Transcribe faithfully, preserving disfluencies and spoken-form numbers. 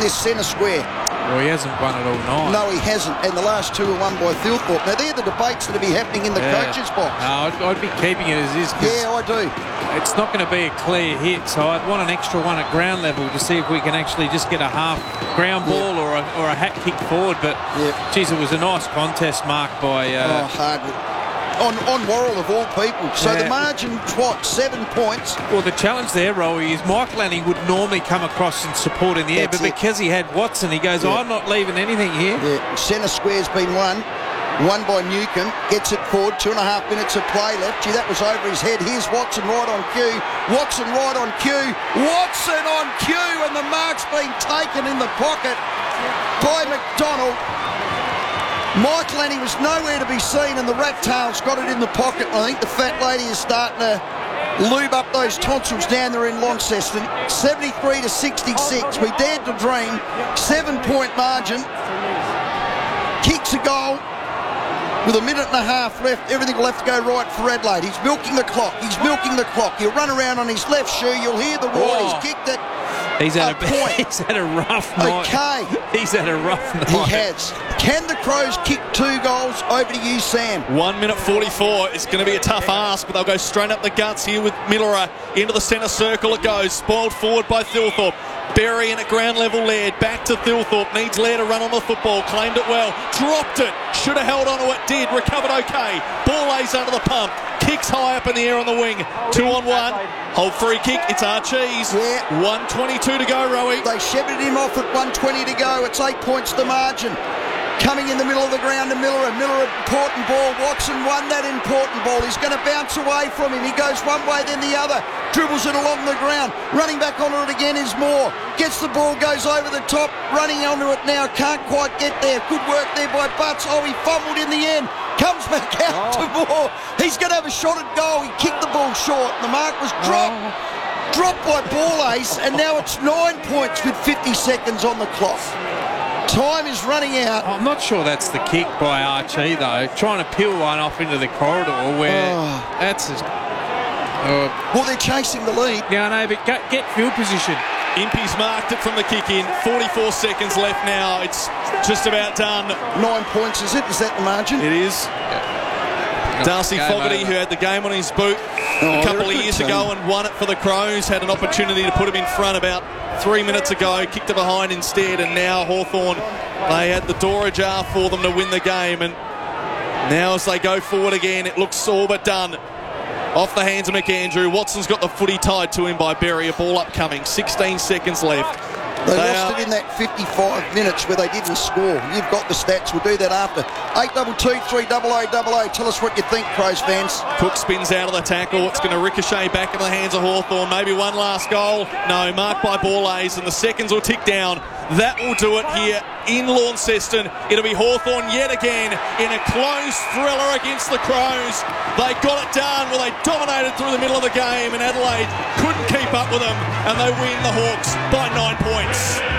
this centre square. Well, he hasn't won it all night. No, he hasn't. And the last two are won by Thilthorpe. Now, they're the debates that will be happening in the yeah. coaches' box. No, I'd, I'd be keeping it as is. Yeah, I do. It's not going to be a clear hit, so I'd want an extra one at ground level to see if we can actually just get a half ground ball yeah. or, a, or a hat kick forward. But, yeah. geez, it was a nice contest marked by... Uh, oh, Hardwick. On, on Worrell of all people. So yeah. the margin, what, seven points? Well, the challenge there, Rowie, is Mike Lanning would normally come across and support in the That's air, but it. because he had Watson, he goes, yeah. oh, I'm not leaving anything here. Yeah, centre square's been won. Won by Newcomb. Gets it forward. Two and a half minutes of play left. Gee, that was over his head. Here's Watson right on cue. Watson right on cue. Watson on cue, and the mark's been taken in the pocket by McDonald. Mike Lanning was nowhere to be seen, and the rat tail's got it in the pocket. I think the fat lady is starting to lube up those tonsils down there in Launceston. seventy-three to sixty-six. We dared to dream. Seven-point margin. Kicks a goal with a minute and a half left. Everything will have to go right for Adelaide. He's milking the clock. He's milking the clock. He'll run around on his left shoe. You'll hear the roar. Oh. He's kicked it. He's had, a, point. he's had a rough night. Okay. He's had a rough night. He has. Can the Crows kick two goals? Over to you, Sam. one minute forty-four. It's going to be a tough ask, but they'll go straight up the guts here with Millerer. Into the centre circle it goes. Spoiled forward by Thilthorpe. Berry in at ground level led. Back to Thilthorpe. Needs Lair to run on the football. Claimed it well. Dropped it. Should have held on to it. Did. Recovered okay. Ball lays under the pump. Kicks high up in the air on the wing. Two on one. Hold free kick. It's Archies. Yeah. one twenty-two to go, Rowie. They shepherded him off at one twenty to go. It's eight points the margin. Coming in the middle of the ground to Miller. Miller, important ball. Watson won that important ball. He's going to bounce away from him. He goes one way, then the other. Dribbles it along the ground. Running back onto it again is Moore. Gets the ball, goes over the top. Running onto it now. Can't quite get there. Good work there by Butts. Oh, he fumbled in the end. Comes back out oh. to Moore. He's going to have a shot at goal. He kicked the ball short. The mark was dropped. Oh. Dropped by Ball Ace. And now it's nine points with fifty seconds on the clock. Time is running out. I'm not sure that's the kick by Archie, though. Trying to peel one off into the corridor where oh. that's... A, uh, well, they're chasing the lead. Yeah, I know, but get, get field position. Impey's marked it from the kick in. forty-four seconds left now. It's just about done. Nine points, is it? Is that the margin? It is. Yeah. Darcy Game Fogarty, over. who had the game on his boot oh, a couple of a years team. ago and won it for the Crows, had an opportunity to put him in front about three minutes ago, kicked it behind instead, and now Hawthorn, they had the door ajar for them to win the game, and now as they go forward again, it looks all but done. Off the hands of McAndrew. Watson's got the footy tied to him by Berry. A ball upcoming. sixteen seconds left. They, they lost are... it in that fifty-five minutes where they didn't score. You've got the stats. We'll do that after. eight two two three double oh double oh. Tell us what you think, Crows fans. Cook spins out of the tackle. It's going to ricochet back in the hands of Hawthorn. Maybe one last goal. No, marked by Borlase, and the seconds will tick down. That will do it here in Launceston. It'll be Hawthorn yet again in a close thriller against the Crows. They got it done. Well, they dominated through the middle of the game, and Adelaide couldn't keep up with them, and they win the Hawks by nine points.